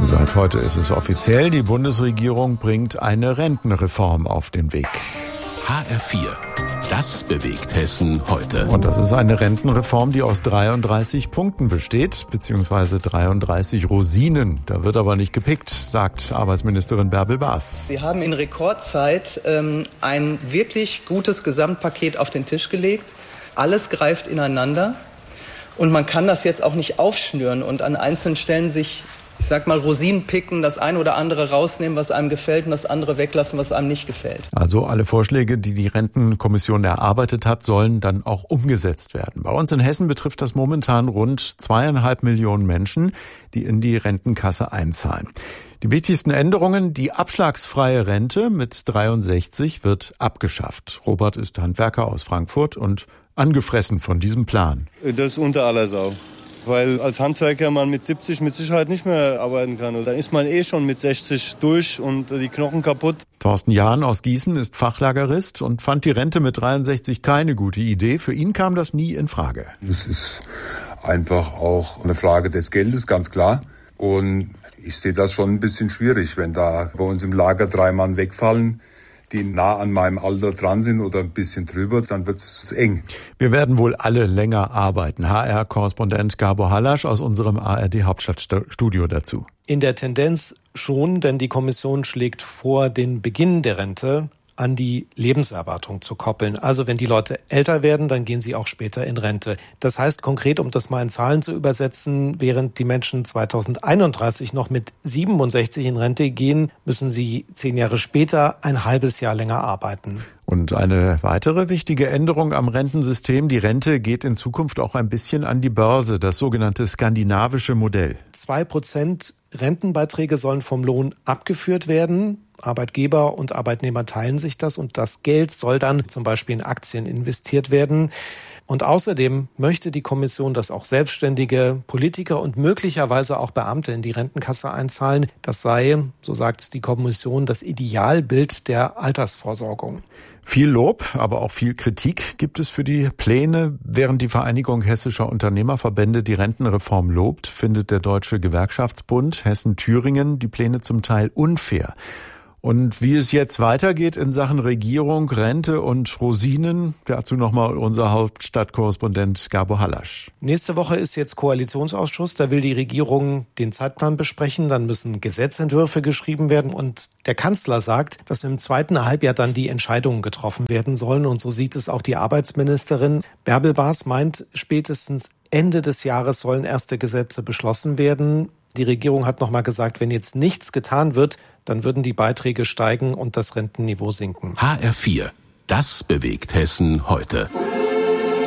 Seit heute ist es offiziell, die Bundesregierung bringt eine Rentenreform auf den Weg. HR4, das bewegt Hessen heute. Und das ist eine Rentenreform, die aus 33 Punkten besteht, beziehungsweise 33 Rosinen. Da wird aber nicht gepickt, sagt Arbeitsministerin Bärbel Baas. Sie haben in Rekordzeit ein wirklich gutes Gesamtpaket auf den Tisch gelegt. Alles greift ineinander und man kann das jetzt auch nicht aufschnüren und an einzelnen Stellen sich, ich sag mal, Rosinen picken, das eine oder andere rausnehmen, was einem gefällt, und das andere weglassen, was einem nicht gefällt. Also alle Vorschläge, die die Rentenkommission erarbeitet hat, sollen dann auch umgesetzt werden. Bei uns in Hessen betrifft das momentan rund 2,5 Millionen Menschen, die in die Rentenkasse einzahlen. Die wichtigsten Änderungen: die abschlagsfreie Rente mit 63 wird abgeschafft. Robert ist Handwerker aus Frankfurt und angefressen von diesem Plan. Das ist unter aller Sau. Weil als Handwerker man mit 70 mit Sicherheit nicht mehr arbeiten kann. Dann ist man schon mit 60 durch und die Knochen kaputt. Thorsten Jahn aus Gießen ist Fachlagerist und fand die Rente mit 63 keine gute Idee. Für ihn kam das nie in Frage. Das ist einfach auch eine Frage des Geldes, ganz klar. Und ich sehe das schon ein bisschen schwierig, wenn da bei uns im Lager 3 Mann wegfallen, die nah an meinem Alter dran sind oder ein bisschen drüber, dann wird's eng. Wir werden wohl alle länger arbeiten. HR-Korrespondent Gabor Hallasch aus unserem ARD-Hauptstadtstudio dazu. In der Tendenz schon, denn die Kommission schlägt vor, den Beginn der Rente an die Lebenserwartung zu koppeln. Also wenn die Leute älter werden, dann gehen sie auch später in Rente. Das heißt konkret, um das mal in Zahlen zu übersetzen, während die Menschen 2031 noch mit 67 in Rente gehen, müssen sie 10 Jahre später ein halbes Jahr länger arbeiten. Und eine weitere wichtige Änderung am Rentensystem: die Rente geht in Zukunft auch ein bisschen an die Börse, das sogenannte skandinavische Modell. 2% Rentenbeiträge sollen vom Lohn abgeführt werden. Arbeitgeber und Arbeitnehmer teilen sich das und das Geld soll dann zum Beispiel in Aktien investiert werden. Und außerdem möchte die Kommission, dass auch Selbstständige, Politiker und möglicherweise auch Beamte in die Rentenkasse einzahlen. Das sei, so sagt die Kommission, das Idealbild der Altersvorsorgung. Viel Lob, aber auch viel Kritik gibt es für die Pläne. Während die Vereinigung hessischer Unternehmerverbände die Rentenreform lobt, findet der Deutsche Gewerkschaftsbund Hessen-Thüringen die Pläne zum Teil unfair. Und wie es jetzt weitergeht in Sachen Regierung, Rente und Rosinen, dazu nochmal unser Hauptstadtkorrespondent Gabor Hallasch. Nächste Woche ist jetzt Koalitionsausschuss, da will die Regierung den Zeitplan besprechen, dann müssen Gesetzentwürfe geschrieben werden und der Kanzler sagt, dass im zweiten Halbjahr dann die Entscheidungen getroffen werden sollen und so sieht es auch die Arbeitsministerin. Bärbel Baas meint, spätestens Ende des Jahres sollen erste Gesetze beschlossen werden. Die Regierung hat nochmal gesagt, wenn jetzt nichts getan wird, dann würden die Beiträge steigen und das Rentenniveau sinken. HR4, das bewegt Hessen heute.